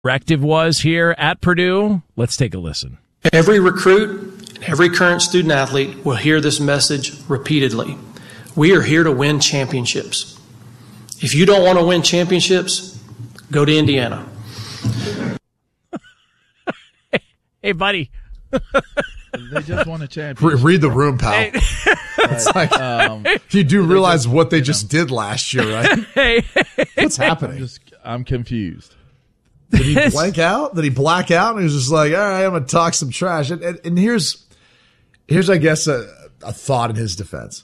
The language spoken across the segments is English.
Directive was here at Purdue. Let's take a listen. Every recruit and every current student athlete will hear this message repeatedly. We are here to win championships. If you don't want to win championships, go to Indiana. Hey, buddy. They just won a championship. Read the room, pal. It's like, you do realize what they just did last year, right? What's happening? I'm confused. Did he blank out? Did he black out? And he was just like, all right, I'm going to talk some trash. And here's I guess, a thought in his defense.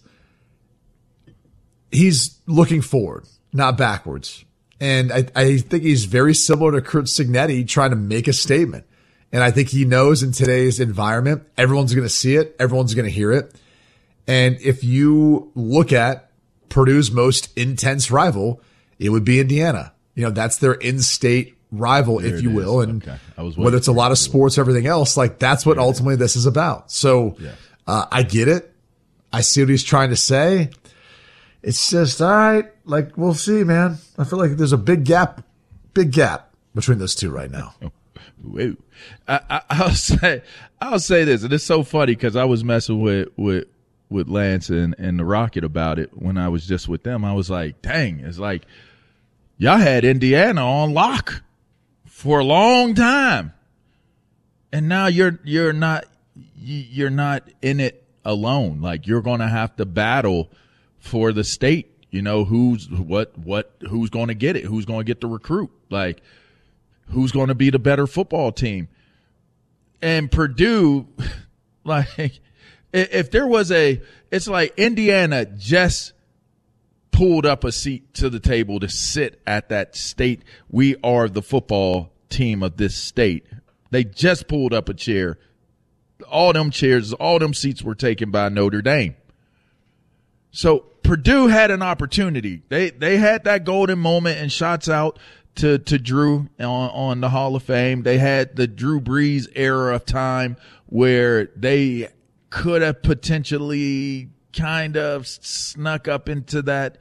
He's looking forward, not backwards. And I think he's very similar to Curt Cignetti trying to make a statement. And I think he knows in today's environment, everyone's going to see it. Everyone's going to hear it. And if you look at Purdue's most intense rival, it would be Indiana. You know, that's their in-state rival, if you will. And whether it's a lot of sports or everything else, like that's what ultimately this is about. So I get it. I see what he's trying to say. It's just, all right, like, we'll see, man. I feel like there's a big gap between those two right now. Wait. I'll say this, and it's so funny because I was messing with Lance and the Rocket about it when I was just with them. I was like, dang, it's like y'all had Indiana on lock for a long time, and now you're not in it alone. Like, you're going to have to battle for the state. You know, who's going to get it? Who's going to get the recruit? Like, who's going to be the better football team? And Purdue, like, if there was it's like Indiana just pulled up a seat to the table to sit at that state. We are the football team of this state. They just pulled up a chair. All them chairs, all them seats were taken by Notre Dame. So Purdue had an opportunity. They had that golden moment and shots out to Drew on the Hall of Fame. They had the Drew Brees era of time where they could have potentially kind of snuck up into that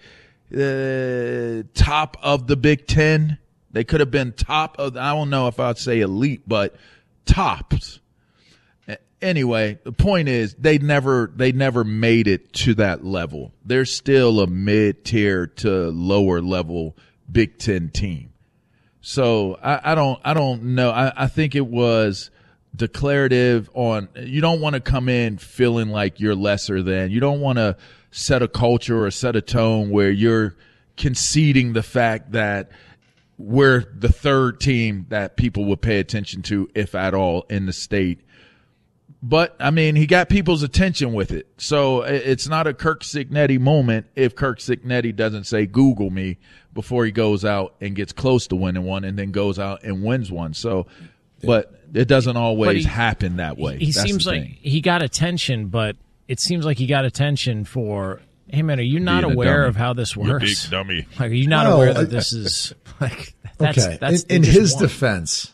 top of the Big Ten. They could have been top of, I don't know if I'd say elite, but tops. Anyway, the point is they never made it to that level. They're still a mid-tier to lower level Big Ten team. So I don't know. I think it was declarative on, you don't want to come in feeling like you're lesser than. You don't want to set a culture or set a tone where you're conceding the fact that we're the third team that people would pay attention to, if at all, in the state. But, I mean, he got people's attention with it. So it's not a Curt Cignetti moment if Curt Cignetti doesn't say Google me before he goes out and gets close to winning one and then goes out and wins one. So, but it doesn't always happen that way. He seems like he got attention, but it seems like he got attention for, hey, man, are you not aware of how this works? You big dummy. Like, are you not aware that this is like that's, okay? That's in his defense,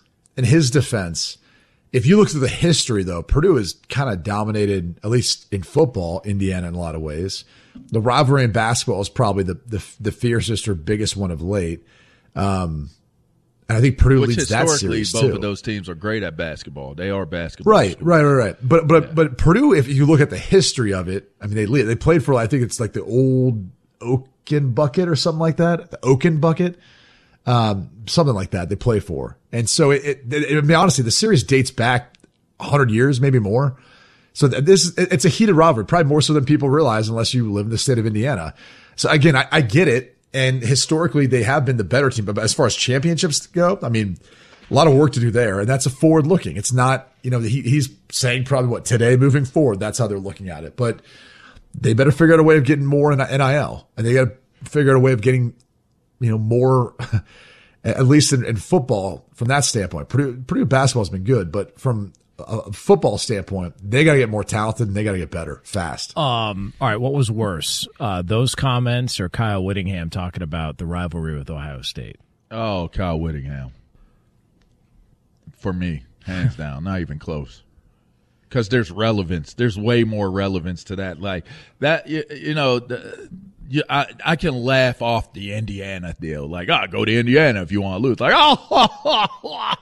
if you look through the history, though, Purdue has kind of dominated, at least in football, Indiana in a lot of ways. The rivalry in basketball is probably the fiercest or biggest one of late. And I think Purdue leads that series, both of those teams are great at basketball. They are basketball. Right. But Purdue, if you look at the history of it, I mean, they played for, I think it's like the old Oaken Bucket or something like that. The Oaken Bucket. Something like that they play for. And so I mean, honestly, the series dates back 100 years, maybe more. So it's a heated rivalry, probably more so than people realize unless you live in the state of Indiana. So again, I get it. And historically they have been the better team, but as far as championships go, I mean, a lot of work to do there. And that's a forward looking. It's not, he's saying probably today moving forward, that's how they're looking at it, but they better figure out a way of getting more in NIL, and they got to figure out a way of getting, more, at least in football from that standpoint. Purdue basketball has been good, but from a football standpoint, they got to get more talented and they got to get better fast. All right. What was worse, those comments or Kyle Whittingham talking about the rivalry with Ohio State? Oh, Kyle Whittingham. For me, hands down, not even close. Because there's relevance. There's way more relevance to that. Like that, Yeah, I can laugh off the Indiana deal. Like, go to Indiana if you want to lose. Like,